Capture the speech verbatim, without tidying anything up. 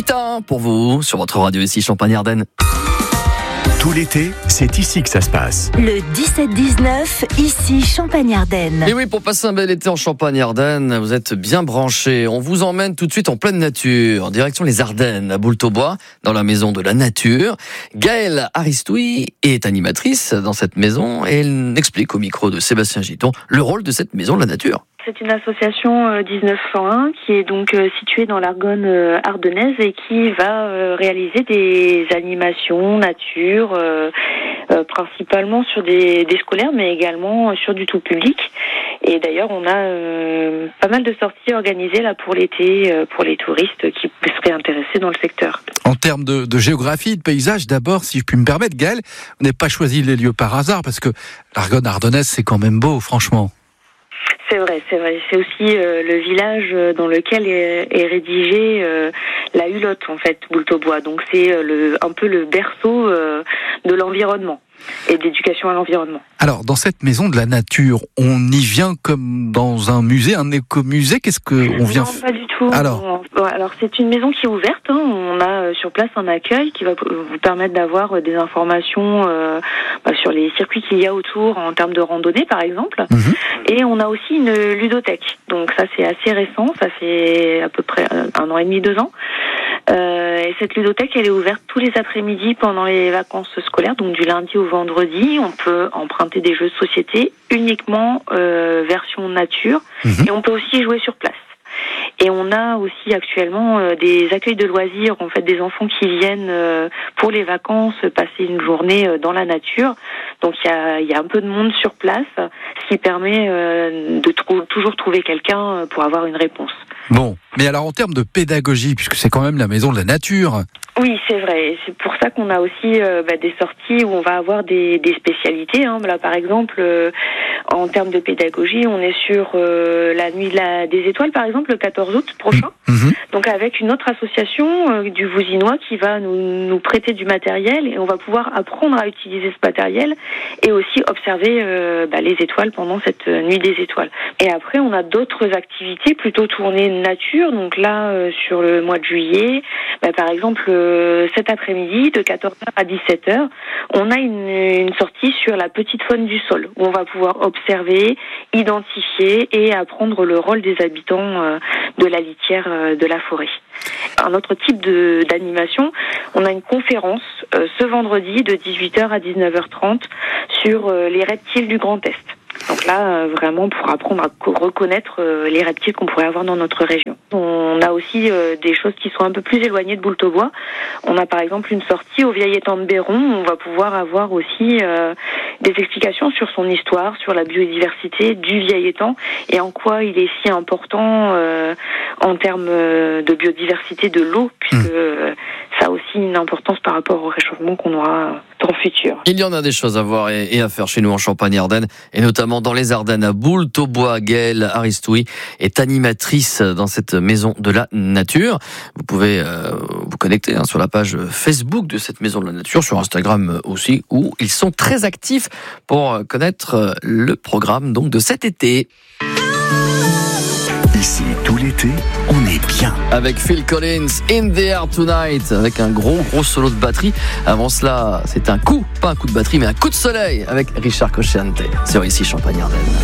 Rita pour vous sur votre radio ici Champagne-Ardenne. Tout l'été, c'est ici que ça se passe. Le dix-sept dix-neuf, ici Champagne-Ardenne. Et oui, pour passer un bel été en Champagne-Ardenne, vous êtes bien branchés. On vous emmène tout de suite en pleine nature, direction les Ardennes, à Boultaubois, dans la maison de la nature. Gaëlle Aristoui est animatrice dans cette maison et elle explique au micro de Sébastien Giton le rôle de cette maison de la nature. C'est une association dix-neuf cent un qui est donc située dans l'Argonne ardennaise et qui va réaliser des animations nature, euh, euh, principalement sur des, des scolaires, mais également sur du tout public. Et d'ailleurs, on a euh, pas mal de sorties organisées là pour l'été, euh, pour les touristes qui seraient intéressés dans le secteur. En termes de, de géographie, de paysage, d'abord, si je puis me permettre, Gaëlle, vous n'avez pas choisi les lieux par hasard, parce que l'Argonne ardennaise, c'est quand même beau, franchement. C'est vrai, c'est vrai. C'est aussi euh, le village dans lequel est, est rédigée euh, la Hulotte, en fait, Boultaubois. Donc c'est euh, le, un peu le berceau euh, de l'environnement et d'éducation à l'environnement. Alors, dans cette maison de la nature, on y vient comme dans un musée, un écomusée. Qu'est-ce que on vient Non, pas du tout. Alors, on, alors c'est une maison qui est ouverte. Hein. On a euh, sur place un accueil qui va vous permettre d'avoir euh, des informations euh, bah, sur les circuits qu'il y a autour en termes de randonnée, par exemple. Mm-hmm. Et on a aussi une ludothèque. Donc ça, c'est assez récent. Ça fait à peu près un an et demi, deux ans. Euh, et cette ludothèque, elle est ouverte tous les après-midi pendant les vacances scolaires, donc du lundi au vendredi. On peut emprunter des jeux de société uniquement euh, version nature, mmh. et on peut aussi jouer sur place. Et on a aussi actuellement euh, des accueils de loisirs, en fait, des enfants qui viennent euh, pour les vacances passer une journée euh, dans la nature. Donc il y a, y a un peu de monde sur place, ce qui permet euh, de trou- toujours trouver quelqu'un pour avoir une réponse. Bon, mais alors en termes de pédagogie, puisque c'est quand même la maison de la nature. Oui, c'est vrai. C'est pour ça qu'on a aussi euh, bah, des sorties où on va avoir des, des spécialités. Hein. Là, par exemple, euh, en termes de pédagogie, on est sur euh, la nuit de la, des étoiles, par exemple, le quatorze août prochain. Mmh. Donc avec une autre association euh, du Vousinois qui va nous, nous prêter du matériel et on va pouvoir apprendre à utiliser ce matériel et aussi observer euh, bah, les étoiles pendant cette euh, nuit des étoiles. Et après, on a d'autres activités plutôt tournées nature. Donc là, euh, sur le mois de juillet, bah, par exemple, euh, cet après-midi, de quatorze heures à dix-sept heures, on a une, une sortie sur la petite faune du sol où on va pouvoir observer, identifier et apprendre le rôle des habitants euh, de la litière euh, de la forêt. Un autre type de, d'animation, on a une conférence euh, ce vendredi de dix-huit heures à dix-neuf heures trente sur euh, les reptiles du Grand Est. Donc là, euh, vraiment pour apprendre à co- reconnaître euh, les reptiles qu'on pourrait avoir dans notre région. On a aussi euh, des choses qui sont un peu plus éloignées de Boultaubois. On a par exemple une sortie au vieil étang de Béron. On va pouvoir avoir aussi euh, des explications sur son histoire, sur la biodiversité du vieil étang et en quoi il est si important euh, en termes de biodiversité de l'eau, puisque euh, ça a aussi une importance par rapport au réchauffement qu'on aura dans le futur. Il y en a des choses à voir et, et à faire chez nous en Champagne-Ardenne, et notamment dans les Ardennes, à Boultaubois. Gaëlle Aristoui est animatrice dans cette maison de la nature. Vous pouvez euh, vous connecter hein, sur la page Facebook de cette maison de la nature, sur Instagram aussi, où ils sont très actifs pour connaître le programme donc de cet été. Ici, tout l'été, on est bien. Avec Phil Collins, In the Air Tonight, avec un gros gros solo de batterie. Avant cela, c'est un coup, pas un coup de batterie, mais un coup de soleil avec Richard Cocciante sur ici Champagne-Ardenne.